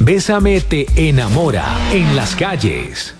Bésame te enamora en las calles.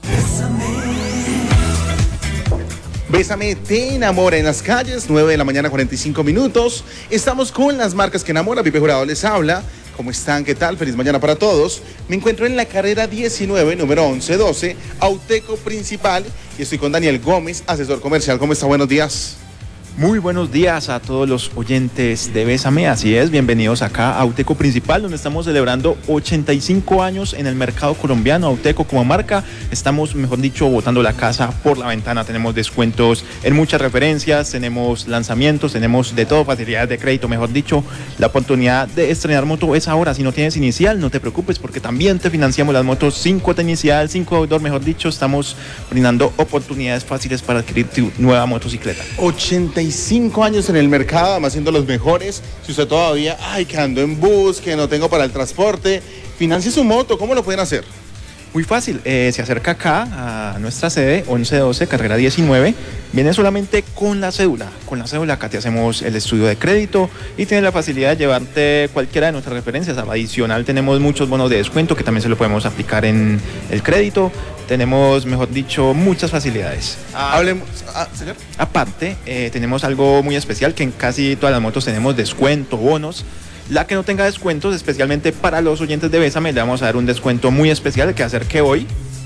Bésame te enamora en las calles, 9 de la mañana, 45 minutos. Estamos con las marcas que enamoran. Pipe Jurado les habla. ¿Cómo están? ¿Qué tal? Feliz mañana para todos. Me encuentro en la carrera 19, número 1112, Auteco Principal, y estoy con Daniel Gómez, asesor comercial. ¿Cómo está? Buenos días. Muy buenos días a todos los oyentes de Bésame, así es, bienvenidos acá a Auteco Principal, donde estamos celebrando 85 años en el mercado colombiano. Auteco como marca, estamos, mejor dicho, botando la casa por la ventana. Tenemos descuentos en muchas referencias, tenemos lanzamientos, tenemos de todo, facilidades de crédito, mejor dicho. La oportunidad de estrenar moto es ahora. Si no tienes inicial, no te preocupes, porque también te financiamos las motos sin cuota inicial, sin deudor, mejor dicho. Estamos brindando oportunidades fáciles para adquirir tu nueva motocicleta. 85 años en el mercado, además siendo los mejores. Si usted todavía, que ando en bus, que no tengo para el transporte, financie su moto, ¿cómo lo pueden hacer? Muy fácil, se acerca acá a nuestra sede, 1112, carrera 19, viene solamente con la cédula. Con la cédula acá te hacemos el estudio de crédito y tienes la facilidad de llevarte cualquiera de nuestras referencias. Adicional, tenemos muchos bonos de descuento que también se lo podemos aplicar en el crédito. Tenemos, mejor dicho, muchas facilidades. Hablemos, señor. Aparte, tenemos algo muy especial, que en casi todas las motos tenemos descuento, bonos. La que no tenga descuentos, especialmente para los oyentes de Bésame, le vamos a dar un descuento muy especial que hacer que hoy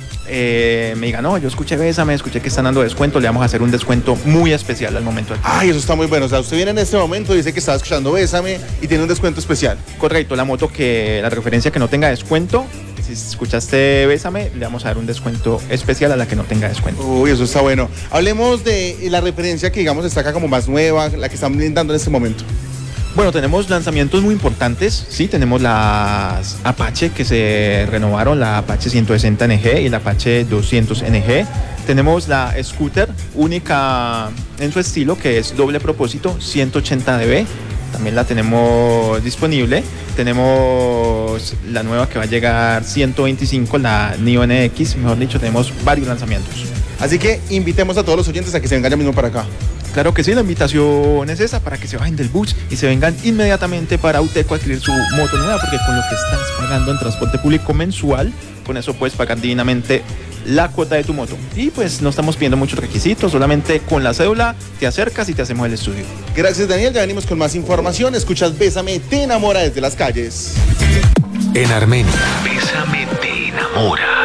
me diga, no, yo escuché Bésame, escuché que están dando descuento, le vamos a hacer un descuento muy especial al momento. Eso está muy bueno. O sea, usted viene en este momento, dice que estaba escuchando Bésame y tiene un descuento especial. Correcto, la referencia que no tenga descuento, si escuchaste Bésame, le vamos a dar un descuento especial a la que no tenga descuento. Uy, eso está bueno. Hablemos de la referencia que, digamos, está acá como más nueva, la que están brindando en este momento. Bueno, tenemos lanzamientos muy importantes, sí, tenemos las Apache que se renovaron, la Apache 160 NG y la Apache 200 NG. Tenemos la Scooter, única en su estilo, que es doble propósito, 180 dB, también la tenemos disponible. Tenemos la nueva que va a llegar 125, la Nio NX, mejor dicho, tenemos varios lanzamientos. Así que invitemos a todos los oyentes a que se vengan ya mismo para acá. Claro que sí, la invitación es esa, para que se bajen del bus y se vengan inmediatamente para Auteco a adquirir su moto nueva, porque con lo que estás pagando en transporte público mensual, con eso puedes pagar dignamente la cuota de tu moto. Y pues no estamos pidiendo muchos requisitos, solamente con la cédula te acercas y te hacemos el estudio. Gracias, Daniel, ya venimos con más información. Escuchas Bésame te enamora desde las calles. En Armenia, Bésame te enamora.